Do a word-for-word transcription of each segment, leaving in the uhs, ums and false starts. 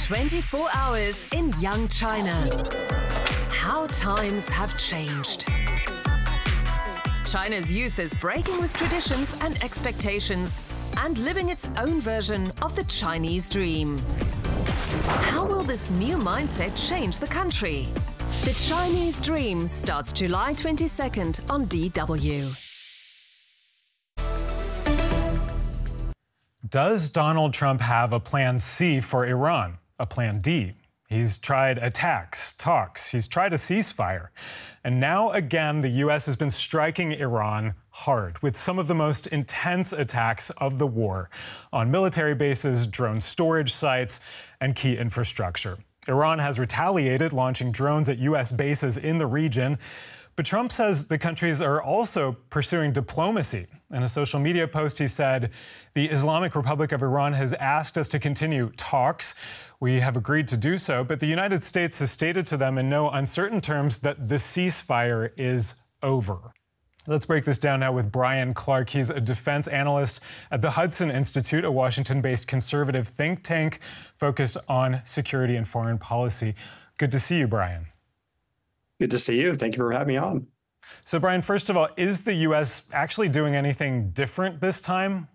twenty-four hours in young China. How times have changed. China's youth is breaking with traditions and expectations and living its own version of the Chinese dream. How will this new mindset change the country? The Chinese Dream starts July twenty-second on D W. Does Donald Trump have a plan C for Iran? A plan D? He's tried attacks, talks, he's tried a ceasefire. And now again, the U S has been striking Iran hard with some of the most intense attacks of the war on military bases, drone storage sites, and key infrastructure. Iran has retaliated, launching drones at U S bases in the region. But Trump says the countries are also pursuing diplomacy. In a social media post, he said, "The Islamic Republic of Iran has asked us to continue talks. We have agreed to do so, but the United States has stated to them in no uncertain terms that the ceasefire is over." Let's break this down now with Brian Clark. He's a defense analyst at the Hudson Institute, a Washington-based conservative think tank focused on security and foreign policy. Good to see you, Brian. Good to see you. Thank you for having me on. So, Brian, first of all, is the U S actually doing anything different this time?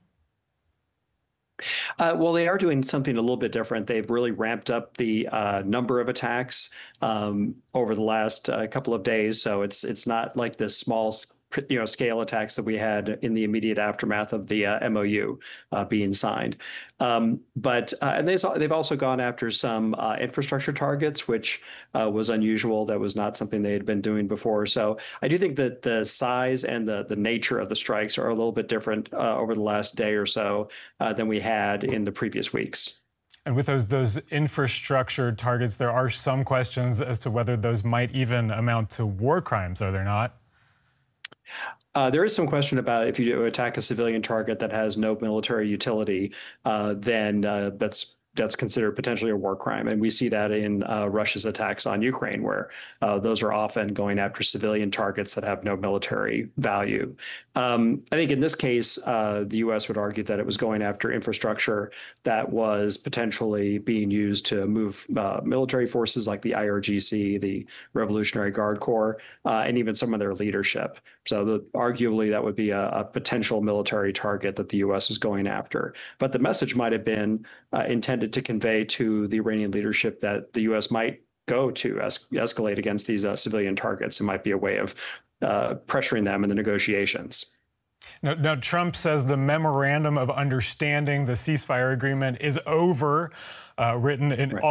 Uh, well, they are doing something a little bit different. They've really ramped up the uh, number of attacks um, over the last uh, couple of days. So it's it's not like this small you know, scale attacks that we had in the immediate aftermath of the uh, M O U uh, being signed. Um, but uh, and they've, they've also gone after some uh, infrastructure targets, which uh, was unusual. That was not something they had been doing before. So I do think that the size and the, the nature of the strikes are a little bit different uh, over the last day or so uh, than we had in the previous weeks. And with those those infrastructure targets, there are some questions as to whether those might even amount to war crimes, are there not? Uh, there is some question about if you do attack a civilian target that has no military utility, uh, then uh, that's that's considered potentially a war crime. And we see that in uh, Russia's attacks on Ukraine, where uh, those are often going after civilian targets that have no military value. Um, I think in this case, uh, the U S would argue that it was going after infrastructure that was potentially being used to move uh, military forces like the I R G C, the Revolutionary Guard Corps, uh, and even some of their leadership. So the, arguably that would be a, a potential military target that the U S is going after. But the message might have been uh, intended to convey to the Iranian leadership that the U S might go to es- escalate against these uh, civilian targets. It might be a way of uh, pressuring them in the negotiations. Now, now, Trump says the memorandum of understanding, the ceasefire agreement, is over, uh, written in Right. all